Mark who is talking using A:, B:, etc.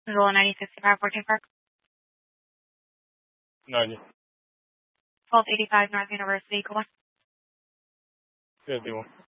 A: Missoula 9065 14 Park.
B: 90.
A: 1285 North University, Cola.
B: 51.